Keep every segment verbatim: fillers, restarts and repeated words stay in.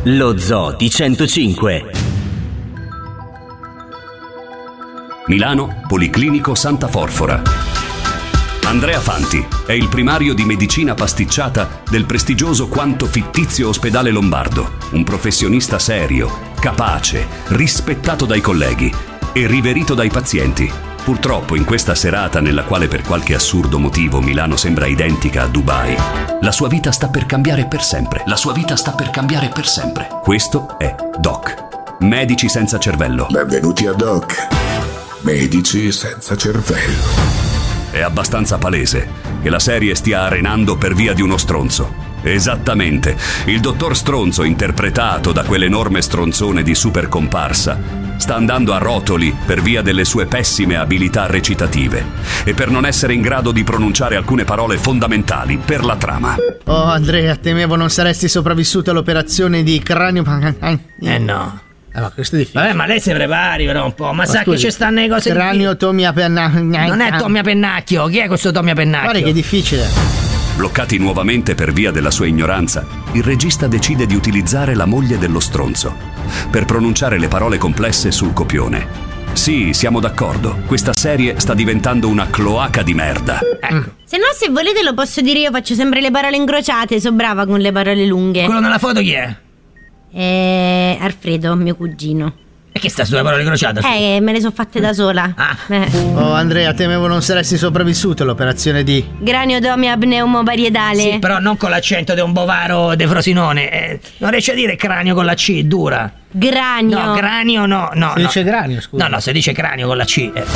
Lo Zoo di centocinque. Milano, Policlinico Santa Forfora. Andrea Fanti è il primario di medicina pasticciata del prestigioso quanto fittizio ospedale lombardo, un professionista serio, capace, rispettato dai colleghi e riverito dai pazienti. Purtroppo in questa serata nella quale per qualche assurdo motivo Milano sembra identica a Dubai, la sua vita sta per cambiare per sempre. La sua vita sta per cambiare per sempre. Questo è Doc, Medici senza cervello. Benvenuti a Doc, Medici senza cervello. È abbastanza palese che la serie stia arenando per via di uno stronzo. Esattamente, il dottor Stronzo, interpretato da quell'enorme stronzone di super comparsa, sta andando a rotoli per via delle sue pessime abilità recitative e per non essere in grado di pronunciare alcune parole fondamentali per la trama. Oh Andrea, temevo non saresti sopravvissuto all'operazione di cranio. Eh no. Allora, questo è difficile. Vabbè, ma lei si prepari però un po'. Ma, ma sa scusi, che ci stanno le cose. Cranio Tomia Pennacchio. Non è Tomia Pennacchio. Chi è questo Tomia Pennacchio? Guarda che difficile. Bloccati nuovamente per via della sua ignoranza, il regista decide di utilizzare la moglie dello stronzo per pronunciare le parole complesse sul copione. Sì, siamo d'accordo, questa serie sta diventando una cloaca di merda. Ecco. Se no, se volete lo posso dire io, faccio sempre le parole incrociate, so brava con le parole lunghe. Quello nella foto chi è? Eh, Alfredo, mio cugino. E che sta sulle parole incrociate? Eh, me le so fatte da sola. Ah. Eh. Oh Andrea, temevo non saresti sopravvissuto all'operazione di Graniotomia pneumoparietale. Sì, però non con l'accento di un bovaro de Frosinone. Eh, non riesce a dire cranio con la C, dura. Granio. No, cranio no, no. Si no. dice cranio, scusa. No, no, si dice cranio con la C. Eh.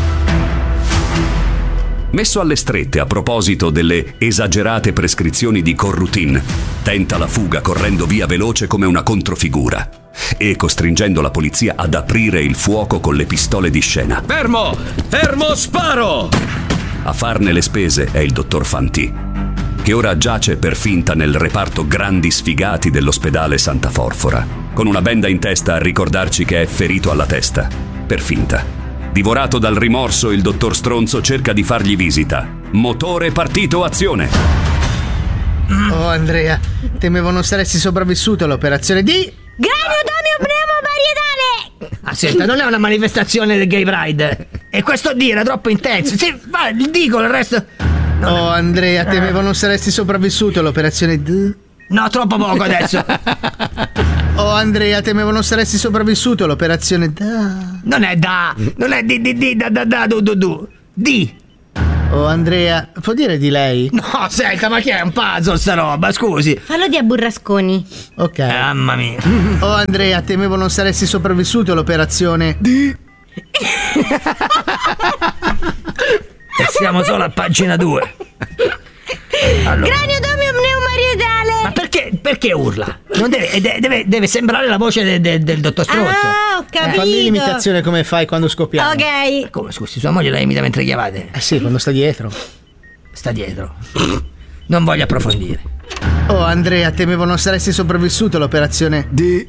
Messo alle strette a proposito delle esagerate prescrizioni di Corrutin, tenta la fuga correndo via veloce come una controfigura e costringendo la polizia ad aprire il fuoco con le pistole di scena. Fermo! Fermo, sparo! A farne le spese è il dottor Fanti, che ora giace per finta nel reparto grandi sfigati dell'ospedale Santa Forfora, con una benda in testa a ricordarci che è ferito alla testa, per finta. Divorato dal rimorso, il dottor Stronzo cerca di fargli visita. Motore partito, azione! Oh Andrea, temevo non saresti sopravvissuto all'operazione di Graniotomia pneumoparietale. Ah, senta, non è una manifestazione del Gay Pride. E questo D era troppo intenso. Sì, va, dico il resto. Non Oh è... Andrea, temevo non saresti sopravvissuto all'operazione di No, troppo poco adesso. Oh Andrea, temevo non saresti sopravvissuto all'operazione da Non è da, non è di di di da da da du du du. Di. Oh Andrea, può dire di lei? No, senta, ma che è un puzzle sta roba, scusi. Fallo di a Burrasconi. Ok. Mamma mia. Oh Andrea, temevo non saresti sopravvissuto all'operazione di E siamo solo a pagina due. Allora. Graniotomia pneumoparietale. Ma perché, perché urla? Non deve, deve, deve, deve sembrare la voce de, de, del dottor Stronzo. Ah, ho capito. Fammi l'imitazione come fai quando scoppiamo. Ok. Come, scusi, sua moglie la imita mentre chiamate? Eh sì, quando sta dietro. Sta dietro. Non voglio approfondire. Oh Andrea, temevo non saresti sopravvissuto all'operazione di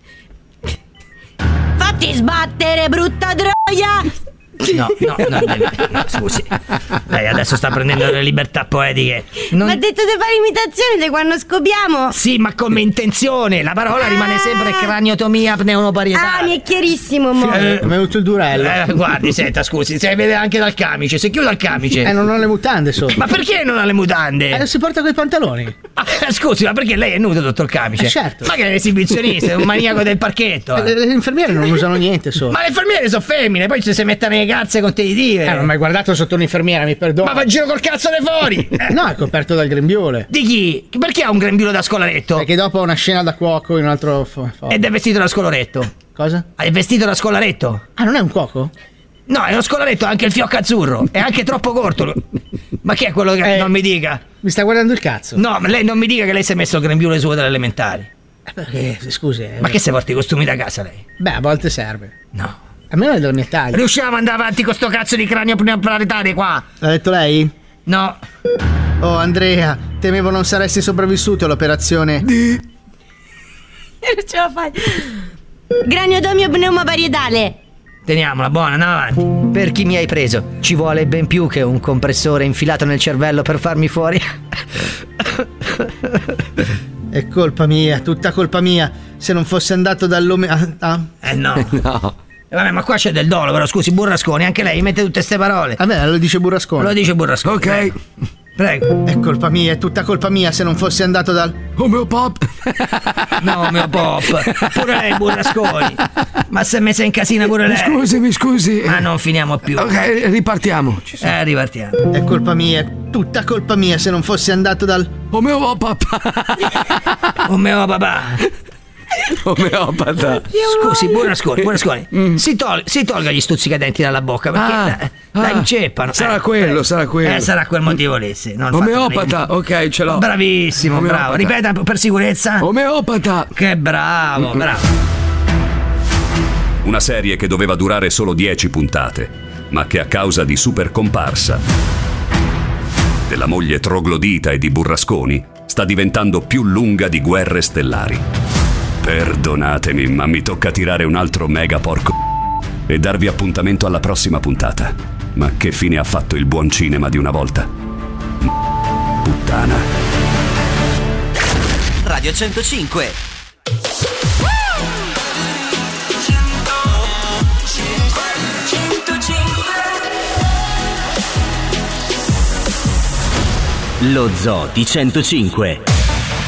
Fatti sbattere, brutta troia. No, no, no, no, no, scusi. Lei adesso sta prendendo le libertà poetiche. Non... Ma ha detto di fare imitazione di quando scopiamo. Sì, ma come intenzione. La parola Ah. rimane sempre craniotomia pneumoparietale. Ah, mi è chiarissimo, mo. Eh, è venuto il durello. Eh, guardi, senta, scusi, si vede anche dal camice. Se chiudo il camice. Eh, non ho le mutande sopra. Ma perché non ha le mutande? Eh, si porta coi pantaloni. Ah, scusi, ma perché lei è nudo, dottor Camice? Eh, certo. Ma che è un esibizionista, è un maniaco del parchetto. Eh, Eh. le, le infermiere non usano niente sopra. Ma le infermiere sono femmine, poi ci si mettono le calze competitive. Eh, non ho mai guardato sotto un'infermiera, mi perdono. Ma va in giro col cazzo di fuori! Eh. No, è coperto dal grembiule. Di chi? Perché ha un grembiule da scolaretto? Perché dopo ho una scena da cuoco in un altro fo- fo- Ed è vestito da scolaretto. Cosa? È vestito da scolaretto? Ah, non è un cuoco? No, è uno scolaretto, ha anche il fiocco azzurro. È anche troppo corto. Ma chi è quello che Eh. non mi dica? Mi sta guardando il cazzo? No, ma lei non mi dica che lei si è messo il grembiule suo dalle elementari. Eh, perché, scusi. eh, Ma che se porti i costumi da casa lei? Beh, a volte serve. No. Almeno è della mia taglia. Riusciamo ad andare avanti con sto cazzo di cranio pneumoparietale qua? L'ha detto lei? No. Oh, Andrea, temevo non saresti sopravvissuto all'operazione di Non ce la fai. Graniotomia pneumoparietale. Teniamola, buona, andiamo avanti. Per chi mi hai preso? Ci vuole ben più che un compressore infilato nel cervello per farmi fuori. È colpa mia, tutta colpa mia. Se non fosse andato dall'ome... Ah, ah. Eh no. No. Vabbè, ma qua c'è del dolo, però scusi, Burrasconi, anche lei mette tutte ste parole. Vabbè, lo dice Burrasconi. Lo dice Burrasconi. Ok. Prego. Prego. È colpa mia, è tutta colpa mia se non fosse andato dal... Omeopop. No, mio pop. Pure lei, Burrasconi. Ma se me si incasina pure lei. Scusi, mi scusi. Ma non finiamo più. Ok, ripartiamo. Ci sono. Eh, ripartiamo. È colpa mia, è tutta colpa mia se non fosse andato dal... Omeopop. Oh mio papà. Omeopata. Scusi, Burrasconi, Burrasconi. Mm. Si, tol- si tolga gli stuzzicadenti dalla bocca perché Ah, la, la ah. inceppano. Sarà Eh, quello, prego. sarà quello. Eh, sarà quel motivo lì, sì. Non Omeopata, fatelo lei. ok, ce l'ho. Bravissimo, Omeopata. bravo. Ripeta per sicurezza. Omeopata. Che bravo, bravo. Una serie che doveva durare solo dieci puntate, ma che a causa di super comparsa della moglie troglodita e di Burrasconi sta diventando più lunga di Guerre Stellari. Perdonatemi, ma mi tocca tirare un altro mega porco e darvi appuntamento alla prossima puntata. Ma che fine ha fatto il buon cinema di una volta? Puttana. Radio centocinque. Lo Zoo di centocinque.